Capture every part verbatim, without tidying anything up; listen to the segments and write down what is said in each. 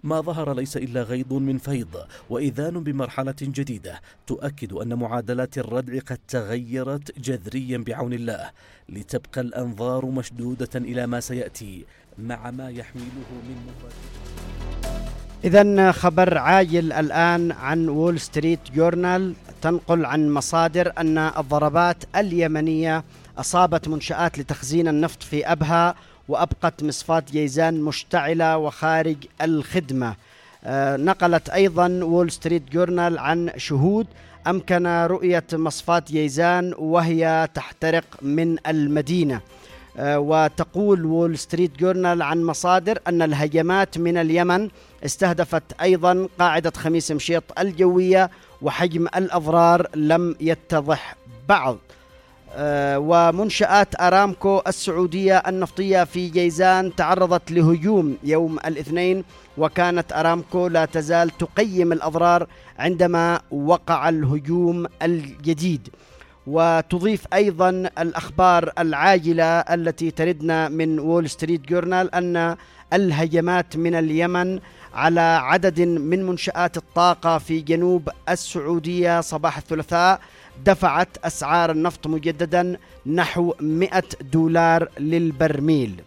ما ظهر ليس إلا غيض من فيض وإذان بمرحلة جديدة تؤكد أن معادلات الردع قد تغيرت جذريا بعون الله، لتبقى الأنظار مشدودة إلى ما سيأتي مع ما يحمله من مفاجأة. إذن خبر عاجل الآن عن وول ستريت جورنال تنقل عن مصادر أن الضربات اليمنية أصابت منشآت لتخزين النفط في أبها وأبقت مصفاة جيزان مشتعلة وخارج الخدمة. آه نقلت أيضا وول ستريت جورنال عن شهود أمكن رؤية مصفاة جيزان وهي تحترق من المدينة. آه وتقول وول ستريت جورنال عن مصادر أن الهجمات من اليمن استهدفت أيضا قاعدة خميس مشيط الجوية، وحجم الأضرار لم يتضح بعض. آه ومنشآت أرامكو السعودية النفطية في جيزان تعرضت لهجوم يوم الاثنين، وكانت أرامكو لا تزال تقيم الأضرار عندما وقع الهجوم الجديد. وتضيف أيضا الأخبار العاجلة التي تردنا من وول ستريت جورنال أن الهجمات من اليمن على عدد من منشآت الطاقة في جنوب السعودية صباح الثلاثاء دفعت أسعار النفط مجددا نحو مئة دولار للبرميل.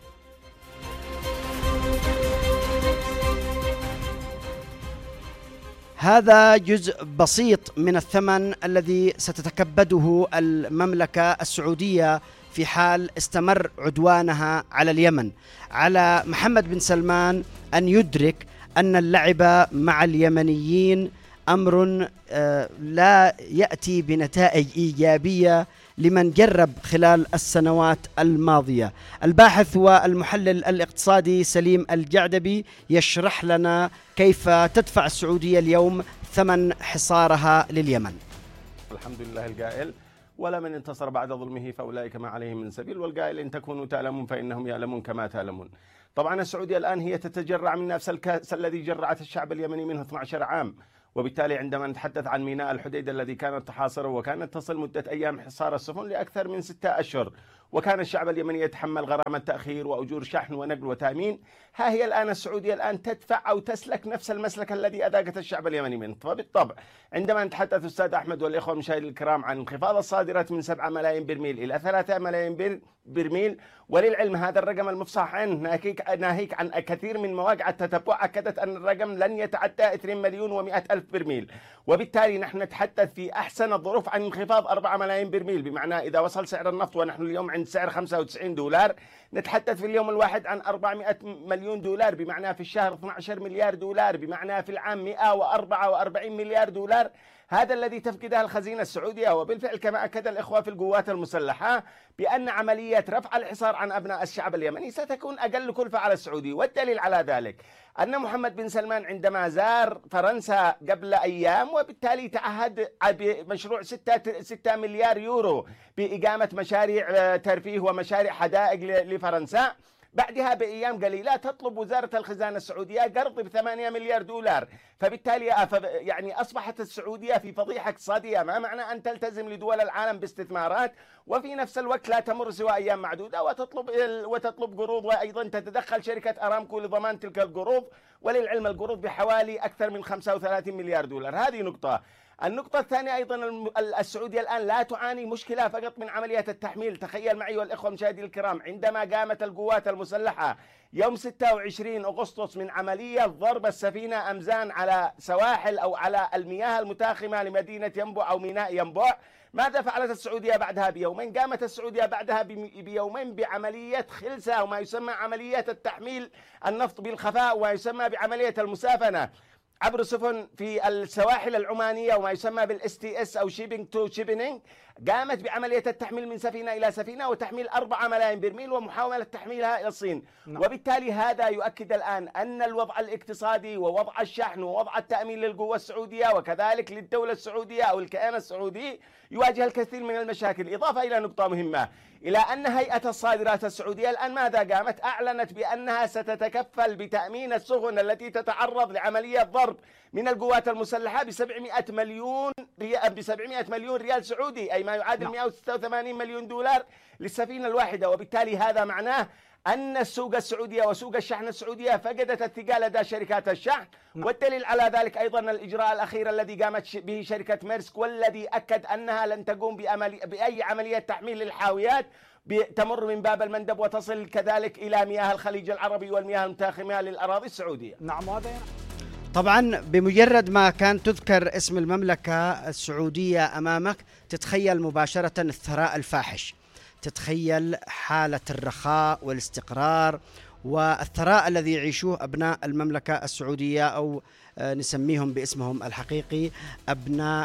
هذا جزء بسيط من الثمن الذي ستتكبده المملكة السعودية في حال استمر عدوانها على اليمن. على محمد بن سلمان أن يدرك أن اللعب مع اليمنيين أمر لا يأتي بنتائج إيجابية لمن جرب خلال السنوات الماضية. الباحث والمحلل الاقتصادي سليم الجعدبي يشرح لنا كيف تدفع السعودية اليوم ثمن حصارها لليمن. الحمد لله القائل: ولا من انتصر بعد ظلمه فأولئك ما عليهم من سبيل، والقائل: إن تكونوا تعلمون فإنهم يعلمون كما تعلمون. طبعا السعودية الآن هي تتجرع من نفس الكأس الذي جرعت الشعب اليمني منه اثني عشر عام، وبالتالي عندما نتحدث عن ميناء الحديدة الذي كانت تحاصره وكانت تصل مدة أيام حصار السفن لأكثر من ستة أشهر، وكان الشعب اليمني يتحمل غرامة تأخير وأجور شحن ونقل وتأمين، ها هي الآن السعودية الآن تدفع أو تسلك نفس المسلك الذي أذاقت الشعب اليمني منه. فبالطبع عندما نتحدث أستاذ أحمد والإخوة المشاهدين الكرام عن انخفاض الصادرات من سبعة ملايين برميل إلى ثلاثة ملايين برميل، وللعلم هذا الرقم المفصح عنه ناهيك, ناهيك عن كثير من مواقع التتبع أكدت أن الرقم لن يتعدى اثنين مليون ومئة ألف برميل، وبالتالي نحن نتحدث في أحسن الظروف عن انخفاض أربعة ملايين برميل، بمعنى إذا وصل سعر النفط ونحن اليوم عند سعر خمسة وتسعين دولار نتحدث في اليوم الواحد عن أربعمئة مليون دولار، بمعنى في الشهر اثني عشر مليار دولار، بمعنى في العام مئة وأربعة وأربعين مليار دولار. هذا الذي تفقدها الخزينة السعودية. وبالفعل كما أكد الإخوة في القوات المسلحة بأن عملية رفع الحصار عن أبناء الشعب اليمني ستكون أقل كلفة على السعودي، والدليل على ذلك أن محمد بن سلمان عندما زار فرنسا قبل أيام وبالتالي تعهد بمشروع ستة مليار يورو بإقامة مشاريع ترفيه ومشاريع حدائق لفرنسا، بعدها بأيام قليلة تطلب وزارة الخزانة السعودية قرض بثمانية مليار دولار، فبالتالي يعني أصبحت السعودية في فضيحة اقتصادية. ما معنى أن تلتزم لدول العالم باستثمارات وفي نفس الوقت لا تمر سوى أيام معدودة وتطلب وتطلب قروض، وأيضا تتدخل شركة أرامكو لضمان تلك القروض، وللعلم القروض بحوالي أكثر من خمسة وثلاثين مليار دولار. هذه نقطة. النقطة الثانية أيضا السعودية الآن لا تعاني مشكلة فقط من عملية التحميل. تخيل معي والإخوة المشاهدين الكرام عندما قامت القوات المسلحة يوم ستة وعشرين أغسطس من عملية ضرب السفينة أمزان على سواحل أو على المياه المتاخمة لمدينة ينبع أو ميناء ينبع، ماذا فعلت السعودية بعدها بيومين؟ قامت السعودية بعدها بيومين بعملية خلسة وما يسمى عملية التحميل النفط بالخفاء وما يسمى بعملية المسافنة عبر سفن في السواحل العمانية وما يسمى بالاس تي اس أو شيبينج تو شيبينج. قامت بعملية التحميل من سفينة إلى سفينة وتحميل أربعة ملايين برميل ومحاولة تحميلها إلى الصين. نعم. وبالتالي هذا يؤكد الآن أن الوضع الاقتصادي ووضع الشحن ووضع التأمين للقوة السعودية وكذلك للدولة السعودية أو الكيان السعودي يواجه الكثير من المشاكل. إضافة إلى نقطة مهمة، إلى أن هيئة الصادرات السعودية الآن ماذا قامت؟ أعلنت بأنها ستتكفل بتأمين السفن التي تتعرض لعملية ضرب من القوات المسلحة بسبعمئة مليون ريال بسبعمئة مليون ريال سعودي، أي ما يعادل مئة وستة وثمانين مليون دولار للسفينة الواحدة. وبالتالي هذا معناه أن السوق السعودية وسوق الشحن السعودية فقدت الثقة لدى شركات الشحن. والدليل على ذلك أيضا الإجراء الأخير الذي قامت به شركة ميرسك، والذي أكد أنها لن تقوم بأي عملية تحميل للحاويات تمر من باب المندب وتصل كذلك إلى مياه الخليج العربي والمياه المتاخمة للأراضي السعودية. نعم. وهذا طبعا بمجرد ما كان تذكر اسم المملكة السعودية أمامك تتخيل مباشرة الثراء الفاحش، تتخيل حالة الرخاء والاستقرار والثراء الذي يعيشوه أبناء المملكة السعودية، أو نسميهم باسمهم الحقيقي أبناء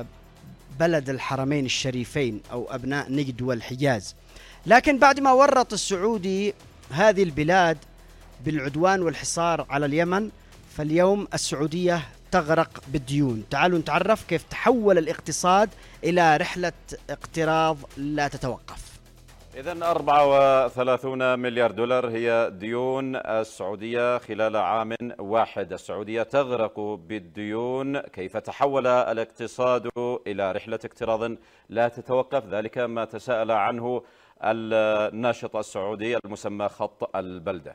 بلد الحرمين الشريفين أو أبناء نجد والحجاز. لكن بعد ما ورط السعودي هذه البلاد بالعدوان والحصار على اليمن، فاليوم السعودية تغرق بالديون. تعالوا نتعرف كيف تحول الاقتصاد إلى رحلة اقتراض لا تتوقف. إذن أربعة وثلاثين مليار دولار هي ديون السعودية خلال عام واحد. السعودية تغرق بالديون. كيف تحول الاقتصاد إلى رحلة اقتراض لا تتوقف؟ ذلك ما تساءل عنه الناشط السعودي المسمى خط البلدة.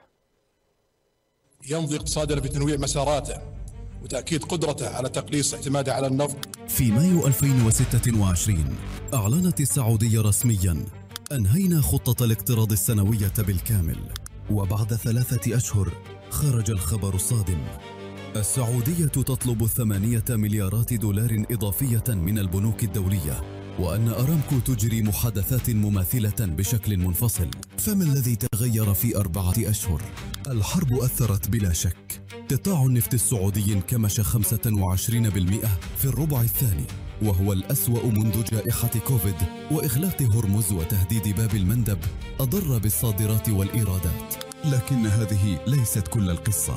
يمضي اقتصادنا بتنويع مساراته وتأكيد قدرته على تقليص اعتماده على النفط. في مايو ألفين وستة وعشرين أعلنت السعودية رسمياً أنهينا خطة الاقتراض السنوية بالكامل، وبعد ثلاثة أشهر خرج الخبر الصادم. السعودية تطلب ثمانية مليارات دولار إضافية من البنوك الدولية، وأن أرامكو تجري محادثات مماثلة بشكل منفصل. فما الذي تغير في أربعة أشهر؟ الحرب أثرت بلا شك. قطاع النفط السعودي انكمش خمسة وعشرين بالمئة في الربع الثاني، وهو الأسوأ منذ جائحة كوفيد، وإغلاق هرمز وتهديد باب المندب أضر بالصادرات والإيرادات. لكن هذه ليست كل القصة،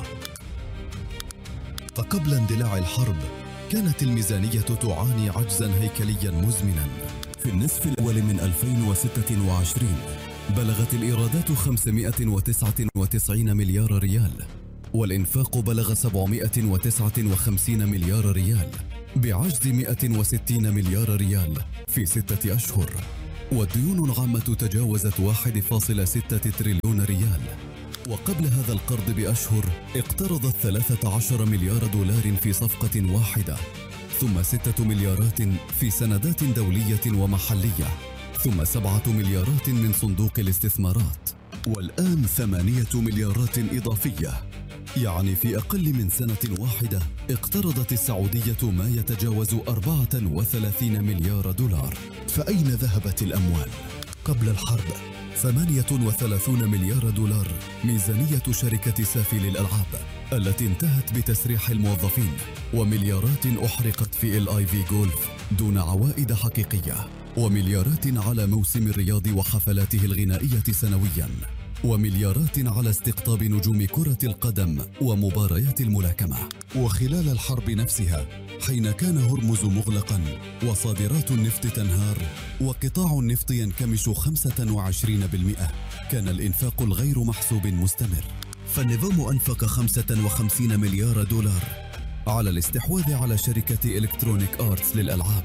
فقبل اندلاع الحرب كانت الميزانية تعاني عجزا هيكليا مزمنا. في النصف الأول من ألفين وستة وعشرين بلغت الإيرادات خمسمئة وتسعة وتسعين مليار ريال، والإنفاق بلغ سبعمئة وتسعة وخمسين مليار ريال، بعجز مئة وستين مليار ريال في ستة أشهر. والديون العامة تجاوزت واحد فاصلة ستة تريليون ريال. وقبل هذا القرض بأشهر اقترضت ثلاثة عشر مليار دولار في صفقة واحدة، ثم ستة مليارات في سندات دولية ومحلية، ثم سبعة مليارات من صندوق الاستثمارات، والآن ثمانية مليارات إضافية. يعني في أقل من سنة واحدة اقترضت السعودية ما يتجاوز أربعة وثلاثين مليار دولار. فأين ذهبت الأموال؟ قبل الحرب ثمانية وثلاثين مليار دولار ميزانية شركة سافي للألعاب التي انتهت بتسريح الموظفين، ومليارات أحرقت في ال آي في جولف دون عوائد حقيقية، ومليارات على موسم الرياض وحفلاته الغنائية سنوياً، ومليارات على استقطاب نجوم كرة القدم ومباريات الملاكمة. وخلال الحرب نفسها، حين كان هرمز مغلقاً وصادرات النفط تنهار وقطاع النفط ينكمش خمسة وعشرين بالمئة، كان الإنفاق الغير محسوب مستمر. فالنظام أنفق خمسة وخمسين مليار دولار على الاستحواذ على شركة إلكترونيك آرتس للألعاب.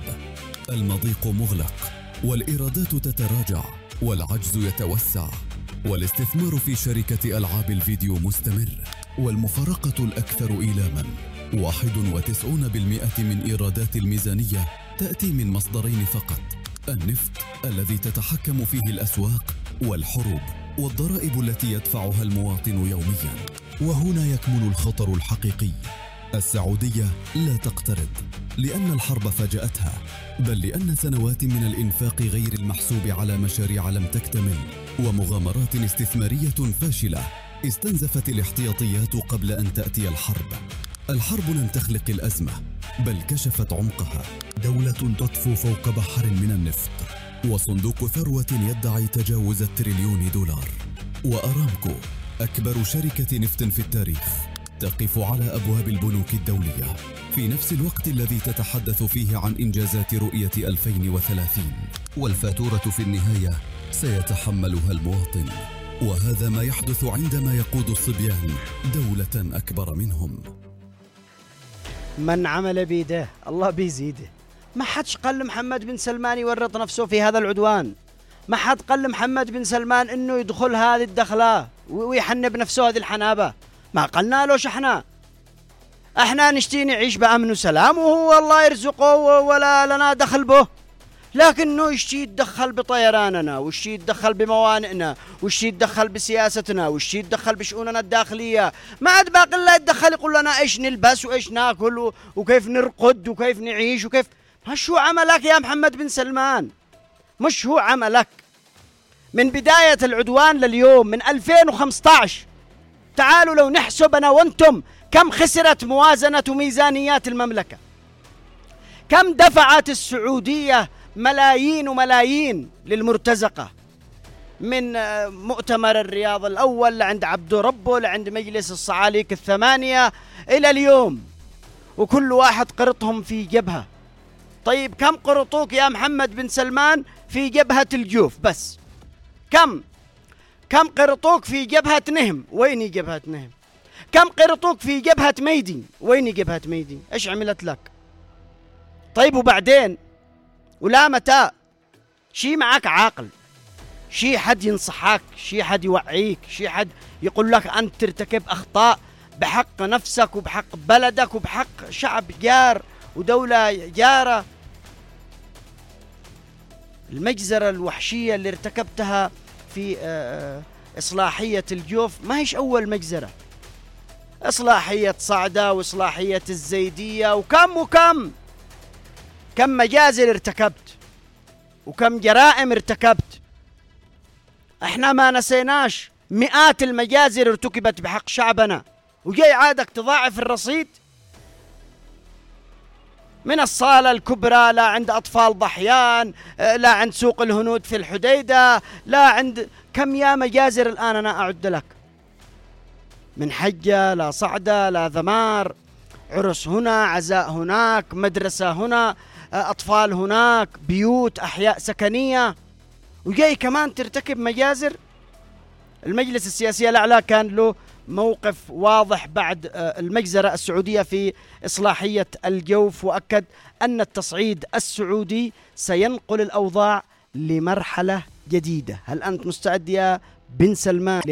المضيق مغلق، والإيرادات تتراجع، والعجز يتوسع، والاستثمار في شركة ألعاب الفيديو مستمر. والمفارقة الأكثر إيلاما، واحد وتسعون بالمئة من إيرادات الميزانية تأتي من مصدرين فقط: النفط الذي تتحكم فيه الأسواق، والحروب والضرائب التي يدفعها المواطن يوميا. وهنا يكمن الخطر الحقيقي. السعودية لا تقترض لأن الحرب فاجأتها، بل لأن سنوات من الإنفاق غير المحسوب على مشاريع لم تكتمل، ومغامرات استثمارية فاشلة استنزفت الاحتياطيات قبل أن تأتي الحرب. الحرب لم تخلق الأزمة، بل كشفت عمقها. دولة تطفو فوق بحر من النفط، وصندوق ثروة يدعي تجاوز التريليون دولار، وأرامكو أكبر شركة نفط في التاريخ تقف على أبواب البنوك الدولية في نفس الوقت الذي تتحدث فيه عن إنجازات رؤية ألفين وثلاثين. والفاتورة في النهاية سيتحملها المواطن. وهذا ما يحدث عندما يقود الصبيان دولة أكبر منهم. من عمل بيده الله بيزيده. ما حدش قال محمد بن سلمان يورط نفسه في هذا العدوان. ما حد قال محمد بن سلمان إنه يدخل هذه الدخلة ويحنب نفسه هذه الحنابة، ما قلنا له احنا احنا نشتي نعيش بأمن وسلام وهو الله يرزقه ولا لنا دخل به، لكنه يشتي يتدخل بطيراننا ويشتي يتدخل بموانئنا ويشتي يتدخل بسياستنا ويشتي يتدخل بشؤوننا الداخلية، ما عاد باقي الله يتدخل يقول لنا ايش نلبس وايش ناكل وكيف نرقد وكيف نعيش وكيف. مش هو عملك يا محمد بن سلمان، مش هو عملك من بداية العدوان لليوم من ألفين وخمسة عشر. تعالوا لو نحسب أنا وأنتم كم خسرت موازنة وميزانيات المملكة، كم دفعت السعودية ملايين وملايين للمرتزقة، من مؤتمر الرياض الأول لعند عبد ربه لعند مجلس الصعاليك الثمانية إلى اليوم، وكل واحد قرطهم في جبهة. طيب كم قرطوك يا محمد بن سلمان في جبهة الجوف بس؟ كم كم قرطوك في جبهة نهم؟ وين جبهة نهم؟ كم قرطوك في جبهة ميدين؟ وين جبهة ميدين؟ ايش عملت لك؟ طيب وبعدين ولا متى شي معك عاقل، شي حد ينصحك، شي حد يوعيك، شي حد يقول لك أنت ترتكب أخطاء بحق نفسك وبحق بلدك وبحق شعب جار ودولة جارة. المجزرة الوحشية اللي ارتكبتها في إصلاحية الجوف ما هيش أول مجزرة، إصلاحية صعدة وإصلاحية الزيدية وكم وكم كم مجازر ارتكبت وكم جرائم ارتكبت. احنا ما نسيناش مئات المجازر ارتكبت بحق شعبنا، وجاي عادك تضاعف الرصيد من الصالة الكبرى لا عند أطفال ضحيان، لا عند سوق الهنود في الحديدة، لا عند كم يا مجازر الآن أنا أعد لك، من حجة لا صعدة لا ذمار، عرس هنا، عزاء هناك، مدرسة هنا، أطفال هناك، بيوت، أحياء سكنية، وجاي كمان ترتكب مجازر. المجلس السياسي الأعلى كان له موقف واضح بعد المجزرة السعودية في إصلاحية الجوف، وأكد أن التصعيد السعودي سينقل الأوضاع لمرحلة جديدة. هل أنت مستعد يا بن سلمان